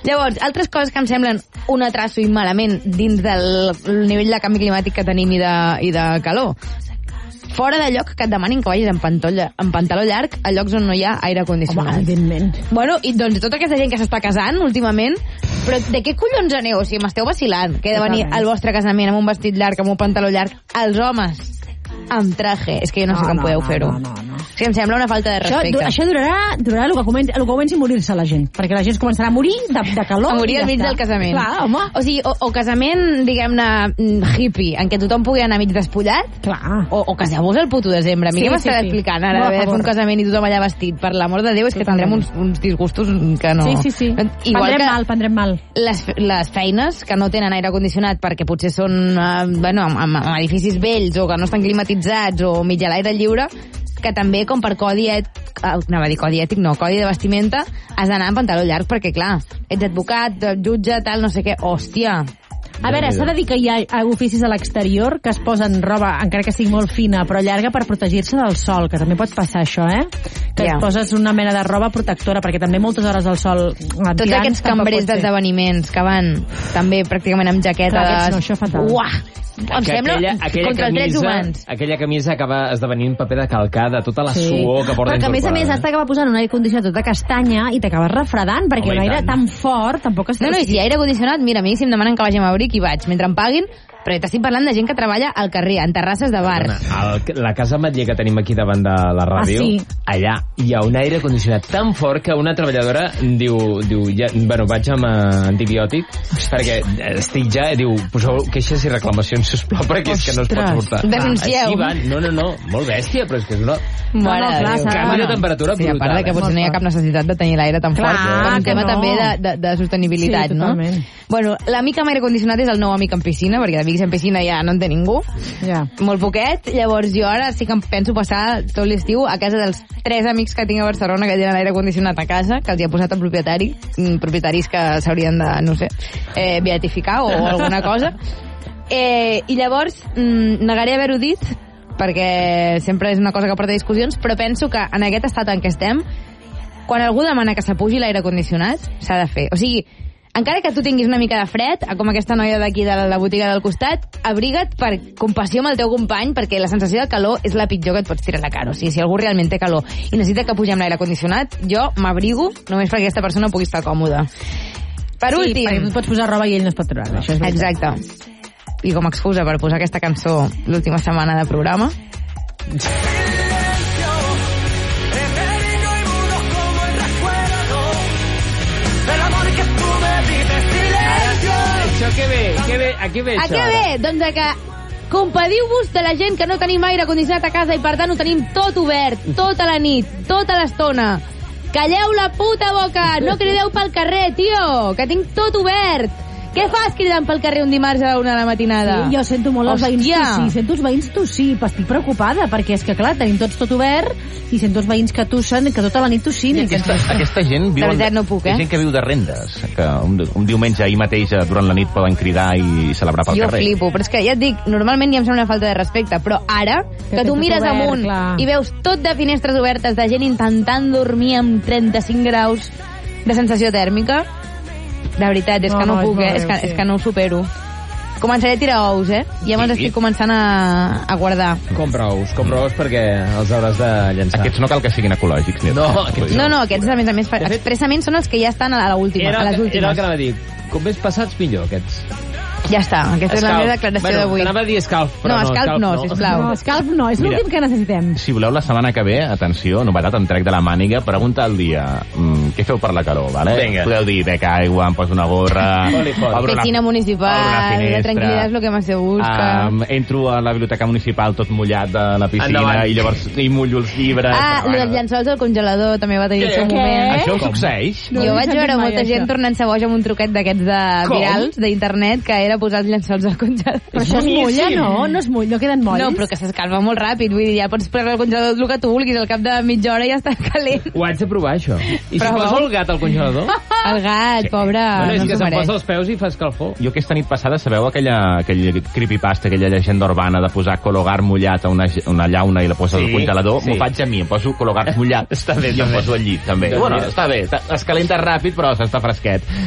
Llavors, altres coses que em semblen un atraso i malament dins del nivell de canvi climàtic que tenim i de calor. Fora de lloc que et demanin que vagis en pantaló llarg a llocs on no hi ha aire condicionat. Home, evidentment. Bueno, i doncs tota aquesta gent que s'està casant últimament, però de què collons aneu? O sigui, m'esteu vacilant, que he de venir al vostre casament amb un vestit llarg, amb un pantaló llarg, els homes amb traje. És que jo no sé com podeu fer-ho. No. O sigui, em sembla una falta de respecte. Això durarà el que comenci a morir-se la gent, perquè la gent es començarà a morir de calor. A morir al mig del casament. Clar, home. O sigui, o casament, diguem-ne, hippie, en què tothom pugui anar mig despullat. Clar. O caseu-vos el puto desembre. A mi què m'està explicant ara d'haver de fer un casament i tothom allà vestit? Per l'amor de Déu, és que tindrem uns disgustos que no... Sí. Igual prendrem mal. Les feines que no tenen aire condicionat perquè potser són amb edificis vells o que no estan climatitzats o mig a l'aire lliure, que també, com per codi de vestimenta, has d'anar amb pantaló llarg, perquè, clar, ets advocat, jutge, tal, no sé què, hòstia. A veure, s'ha de dir que hi ha oficis a l'exterior que es posen roba, encara que sigui molt fina, però llarga, per protegir-se del sol, que també pot passar això, que et poses una mena de roba protectora, perquè també moltes hores del sol... Tots aquests cambrers d'esdeveniments que van també pràcticament amb jaquetes... Clar, no, això és fatal. Uah! Em sembla contra els drets humans. Aquella camisa acaba esdevenint paper de calcar de tota la suor que porten. Però que a més has d'acabar posant un aire condicionat tota castanya i t'acabes refredant, perquè un aire tan fort tampoc està... No, i si aire condicionat, mira, a mi si em demanen que vagi amb abric i vaig, mentre em paguin, però t'estic parlant de gent que treballa al carrer, en terrasses de bars. La casa Matller que tenim aquí davant de la ràdio, allà hi ha un aire condicionat tan fort que una treballadora diu vaig amb antibiòtic perquè estic ja, diu, poseu queixes i reclamacions, sisplau, perquè és que no es pot portar. Denuncieu. No, molt bèstia, però és que és una... Canvi de temperatura brutal. A part que potser no hi ha cap necessitat de tenir l'aire tan fort, per un tema també de sostenibilitat, no? Bueno, l'amic amb aire condicionat és el nou amic en piscina, perquè d'amics en piscina ja no en té ningú. Molt poquet. Llavors jo ara sí que em penso passar tot l'estiu a casa dels 3 amics que tinc a Barcelona que tenen aire condicionat a casa, que els hi ha posat el propietari, propietaris que s'haurien de, no sé, beatificar o alguna cosa. I llavors negaré haver-ho dit, perquè sempre és una cosa que porta discussions, però penso que en aquest estat en què estem, quan algú demana que s'apugi l'aire condicionat, s'ha de fer. O sigui, encara que tu tinguis una mica de fred, com aquesta noia d'aquí de la botiga del costat, abriga't per compassió amb el teu company, perquè la sensació de calor és la pitjor que et pots tirar a la cara. O sigui, si algú realment té calor i necessita que pugem l'aire condicionat, jo m'abrigo només perquè aquesta persona pugui estar còmoda. Per últim... Sí, perquè tu pots posar roba i ell no es pot treure. Exacte. I com a excusa per posar aquesta cançó l'última setmana de programa... A què ve això? A què ve? Doncs que compadiu-vos de la gent que no tenim aire condicionat a casa i per tant ho tenim tot obert, tota la nit, tota l'estona. Calleu la puta boca, no crideu pel carrer, tio, que tinc tot obert. Què fas cridant pel carrer un dimarts a la 1 de la matinada? Sí, jo sento molt els veïns tossir. Sento els veïns tossir, estic preocupada, perquè és que, clar, tenim tots tot obert i sento els veïns que tossen, que tota la nit tossint. Aquesta gent viu... De veritat no puc, gent que viu de rendes, que un diumenge ahir mateix durant la nit poden cridar i celebrar pel carrer. Jo flipo, però és que ja et dic, normalment ja em sembla una falta de respecte, però ara, que tu mires amunt i veus tot de finestres obertes de gent intentant dormir amb 35 graus de sensació tèrmica, de veritat, és que no puc, és que no ho supero. Començaré a tirar ous, Ja me'ls estic començant a guardar. Compra ous perquè els hauràs de llançar. Aquests no cal que siguin ecològics. No, aquests a més expressament són els que ja estan a les últimes. Era el que anava a dir. Com més passats, millor, aquests. Ja està, aquesta és la meva declaració d'avui. Anava a dir escalf, però no. Escalf no, sisplau. No, escalf no, és l'últim que necessitem. Si voleu la setmana que ve, atenció, novetat, em trec de la màniga, pregunta al dia, què feu per la calor, vale? Venga. Podeu dir, bec aigua, em poso una gorra... Piscina municipal, la tranquil·litat és el que més se busca. Entro a la biblioteca municipal tot mullat de la piscina i llavors hi mullo els llibres. Els llençols del congelador també va tenir el seu moment. Això succeeix? Jo vaig veure molta gent tornant-se boja amb un truquet d'aquests virals d'internet que era posar els llençols al congelador. Però això es mulla, no? No es mulla, no queden molls? No, però que s'escalfa molt ràpid. Vull dir, ja pots posar al congelador el que tu vulguis, al cap de mitja hora ja està calent. Ho haig de provar, això. I si poso el gat al congelador? El gat, pobre, no és que se'n posa els peus i fa escalfor. Jo aquesta nit passada, sabeu aquell creepypasta, aquella llegenda urbana de posar Cologar mullat a una llauna i la posa al congelador? M'ho faig a mi, em poso Cologar mullat i em poso al llit, també. Bueno, està bé, es calenta ràpid, però s'està fresquet.